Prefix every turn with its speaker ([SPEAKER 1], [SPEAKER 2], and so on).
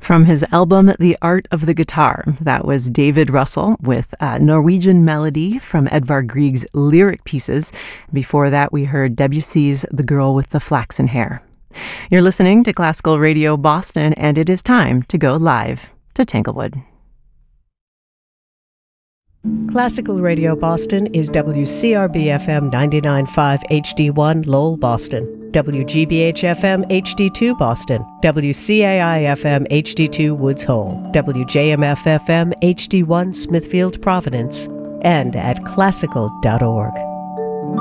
[SPEAKER 1] From his album, The Art of the Guitar, that was David Russell with Norwegian Melody from Edvard Grieg's lyric pieces. Before that, we heard Debussy's The Girl with the Flaxen Hair. You're listening to Classical Radio Boston, and it is time to go live to Tanglewood.
[SPEAKER 2] Classical Radio Boston is WCRB-FM 99.5 HD1 Lowell, Boston, WGBH-FM HD2 Boston, WCAI-FM HD2 Woods Hole, WJMF-FM HD1 Smithfield, Providence, and at classical.org.